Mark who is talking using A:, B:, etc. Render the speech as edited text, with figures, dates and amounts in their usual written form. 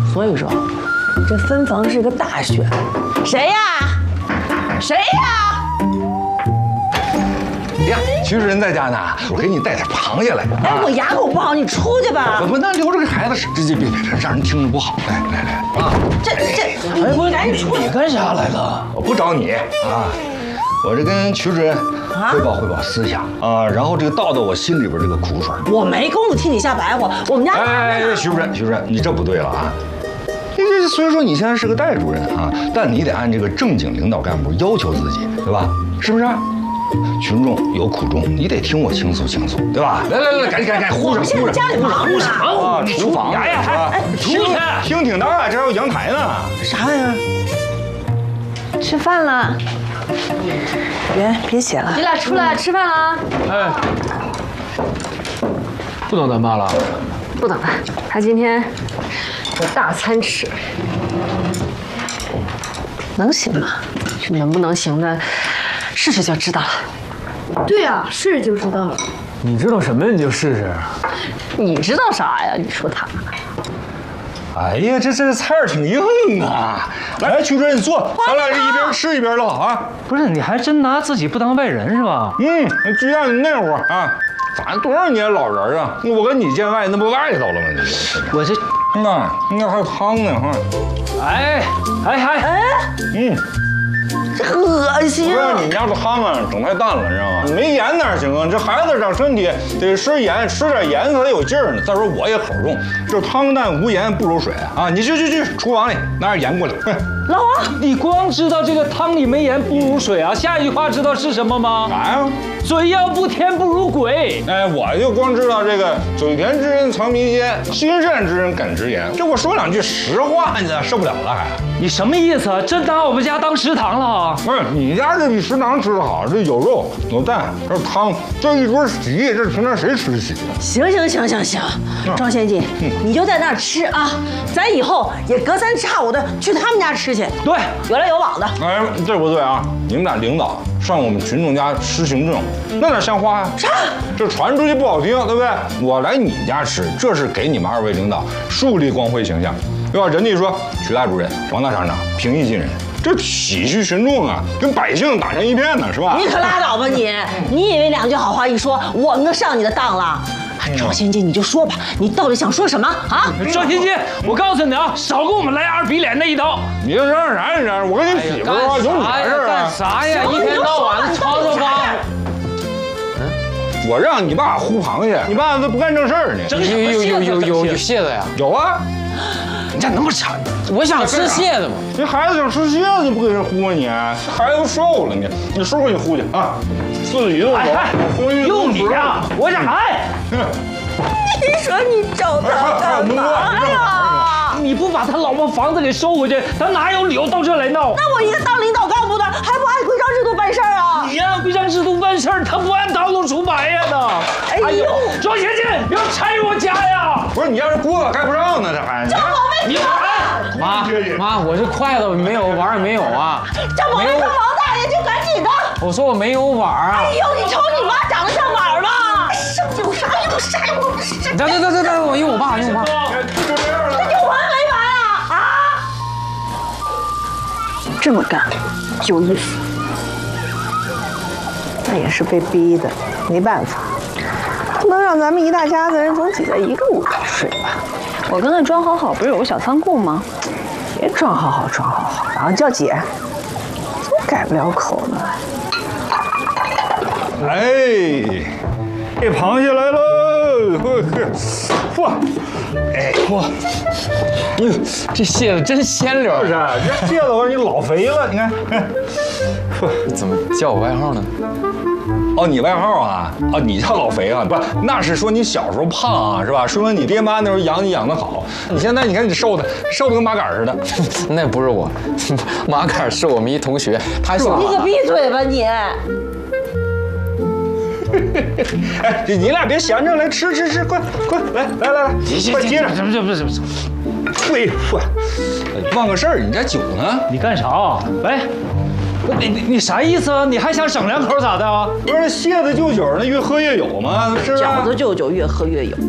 A: 所以说，这分房是个大选。谁呀？谁呀？
B: 呀，徐主任在家呢，我给你带点螃蟹来。
A: 哎，我牙口不好，你出去吧。
B: 不，那留着给孩子吃，别，让人听着不好。来啊！
A: 哎，我赶紧出去。
C: 你干啥来了？
B: 我不找你啊，我这跟徐主任汇报思想啊，然后这个倒我心里边这个苦水。
A: 我没工夫替你下白活，我们家。
B: 哎，徐主任，你这不对了啊！这虽然说你现在是个代主任啊，但你得按这个正经领导干部要求自己，对吧？是不是？群众有苦衷，你得听我倾诉，对吧？来，赶紧，呼上！
A: 现在家里忙
B: 啊，厨房呀，出去，厅挺大，这还有阳台呢。
A: 啥玩意儿？吃饭了。别写了。
D: 你俩出来吃饭了？
C: 哎，不等咱妈了？
D: 不等了，他今天有大餐吃。
A: 能行吗？
D: 能不能行的，试试就知道了。对啊，试试就知道了。
C: 你知道什么？你就试试。
D: 你知道啥呀？你说他。
B: 哎呀，这菜儿挺硬啊！来，徐主任，你坐，咱俩这一边吃一边唠啊。
C: 不是，你还真拿自己不当外人是吧？
B: 就像你那会儿啊，咱多少年老人啊，我跟你见外，那不外头了吗？
C: 我这，
B: 那还有汤呢哈。
C: 哎，
A: 这恶心！
B: 不是你家的汤啊，整太淡了，你知道吗？没盐哪行啊？这孩子长身体得吃盐，吃点盐才有劲儿呢。再说我也口重，这汤淡无盐不如水啊！你去厨房里拿点盐过来。
A: 老王，
C: 你光知道这个汤里没盐不如水啊？下一句话知道是什么吗？
B: 啥呀？
C: 嘴要不甜不如鬼。
B: 哎，我就光知道这个嘴甜之人藏迷奸，心善之人敢直言。这我说两句实话，你受不了了还？
C: 你什么意思啊？真拿我们家当食堂了？
B: 不是，你家这比食堂吃的好，这有肉有蛋，这汤，这一桌席，这平常谁吃得起啊？
A: 行，庄先进，你就在那儿吃啊，咱以后也隔三差五的去他们家吃去，
C: 对，
A: 有来有往的。
B: 哎，这不对啊！你们俩领导上我们群众家吃行政，那哪像话呀？
A: 啥？
B: 这传出去不好听，对不对？我来你家吃，这是给你们二位领导树立光辉形象，对吧？人家说曲大主任、王大厂长平易近人，这体恤群众啊，跟百姓打成一片呢，是吧？
A: 你可拉倒吧你！你以为两句好话一说，我们能上你的当了？庄先进，你就说吧，你到底想说什么啊？
C: 赵先进，我告诉你啊，少给我们来二比脸那一刀。
B: 你这嚷啥呀？我跟你媳妇啊，有你啥事啊？
C: 干啥呀？一天到晚的吵吵吧。
B: 我让你爸烀螃蟹，你爸都不干正事儿呢。
C: 有蟹子呀？
B: 有啊。
C: 你咋那么馋？我想吃蟹子嘛。
B: 这孩子想吃蟹子，不给人烀吗你？这孩子都瘦了呢，你收回去烀去啊！自己动手，
C: 用你呀！我想
A: 你说你找他干嘛呀？
C: 你不把他老婆房子给收回去，他哪有理由到这来闹？
A: 那我一个当领导干部的，还不按规章制度办事儿啊？
C: 你按规章制度办事儿，他不按道路出牌呀呢！
A: 哎呦，
C: 庄先进，不要拆我家呀！
B: 不是你要是锅盖不上呢，这还
A: 张宝贝，
C: 你
E: 妈，我这筷子没有，碗也没有啊。
A: 张宝贝和王大爷就赶紧的。
E: 我说我没有碗啊。
A: 哎呦，你瞅你妈长得像碗吗？有啥用？
E: 等，我用我爸。
A: 这有完没完啊？这么干有意思，那也是被逼的，没办法，不能让咱们一大家子人总挤在一个屋里睡吧。我跟他装好，不是有个小仓库吗？别装好，然后叫姐，总改不了口呢。
B: 哎，这螃蟹来喽！嚯，哎嚯，
E: 这蟹子真鲜溜。
B: 是啊，这蟹子我说你老肥了，你看，
E: 怎么叫我外号呢？
B: 哦，你外号啊？哦，你叫老肥啊？不，那是说你小时候胖啊，是吧？说明你爹妈那时候养你养得好。你现在你看你瘦的跟麻杆似的。
E: 那不是我，马杆是我们一同学，他姓马。
A: 你可闭嘴吧你！
B: 哎，你俩别闲着，来吃，快，来，快接着。不是，忘个事儿，你这酒呢？
C: 你干啥？喂，你啥意思啊？你还想省两口咋的啊？
B: 不是，蟹子就酒，那越喝越有吗？是吧？
A: 饺子就酒，越喝越有。